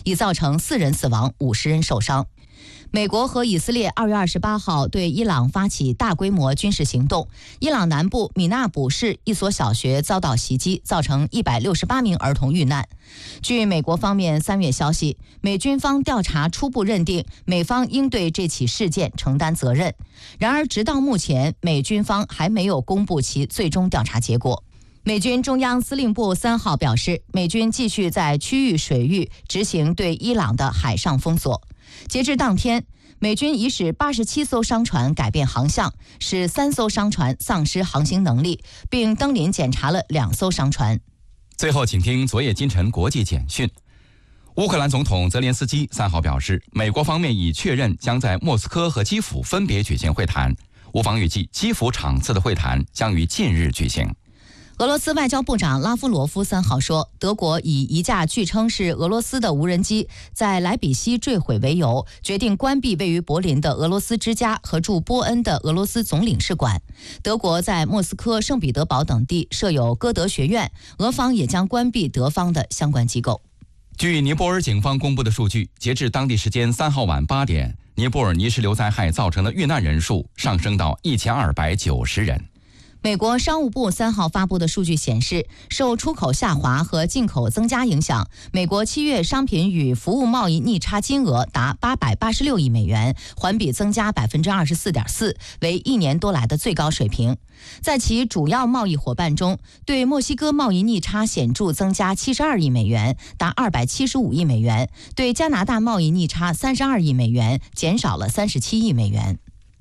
已造成4人死亡，50人受伤。美国和以色列2月28号对伊朗发起大规模军事行动，伊朗南部米纳卜市一所小学遭到袭击，造成168名儿童遇难。据美国方面3月消息，美军方调查初步认定美方应对这起事件承担责任。然而，直到目前，美军方还没有公布其最终调查结果。美军中央司令部3号表示，美军继续在区域水域执行对伊朗的海上封锁。截至当天，美军已使87艘商船改变航向，使3艘商船丧失航行能力，并登临检查了2艘商船。 最后，请听昨夜今晨国际简讯。乌克兰总统泽连斯基3号表示，美国方面已确认将在莫斯科和基辅分别举行会谈，乌方预计基辅场次的会谈将于近日举行。 俄罗斯外交部长拉夫罗夫3号说，德国以一架据称是俄罗斯的无人机在莱比锡坠毁为由，决定关闭位于柏林的俄罗斯之家和驻波恩的俄罗斯总领事馆。德国在莫斯科、圣彼得堡等地设有歌德学院，俄方也将关闭德方的相关机构。 据尼泊尔警方公布的数据，截至当地时间3号晚8点，尼泊尔泥石流灾害造成的遇难人数上升到1290人。 美国商务部3号发布的数据显示，受出口下滑和进口增加影响，美国7月商品与服务贸易逆差金额达886亿美元，环比增加24.4%，为1年多来的最高水平。在其主要贸易伙伴中，对墨西哥贸易逆差显著增加72亿美元，达275亿美元；对加拿大贸易逆差32亿美元，减少了37亿美元。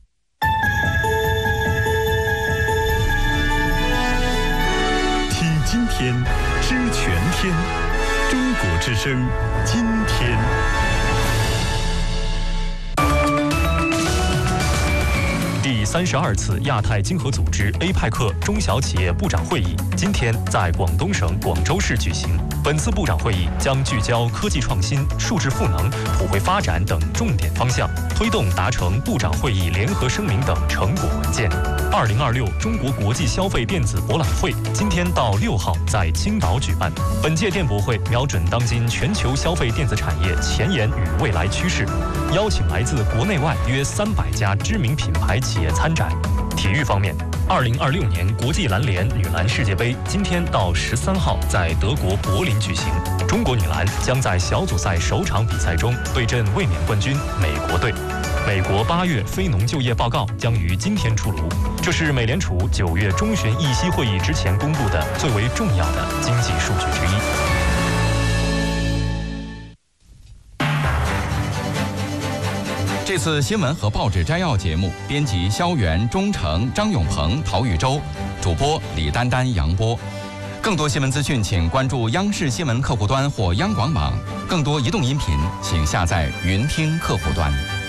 今天知全天，中国之声，今天。第32次亚太经合组织 APEC 中小企业部长会议今天在广东省广州市举行。本次部长会议将聚焦科技创新、数字赋能、普惠发展等重点方向，推动达成部长会议联合声明等成果文件。2026中国国际消费电子博览会今天到6号在青岛举办。本届电博会瞄准当今全球消费电子产业前沿与未来趋势，邀请来自国内外约300家知名品牌企业参展。体育方面，2026年国际篮联女篮世界杯今天到13号在德国柏林举行。中国女篮将在小组赛首场比赛中对阵卫冕冠军美国队。美国8月非农就业报告将于今天出炉，这是美联储9月中旬议息会议之前公布的最为重要的经济数据之一。 这次新闻和报纸摘要节目，编辑肖元、钟诚、张永鹏、陶玉洲，主播李丹丹、杨波。更多新闻资讯，请关注央视新闻客户端或央广网。更多移动音频，请下载云听客户端。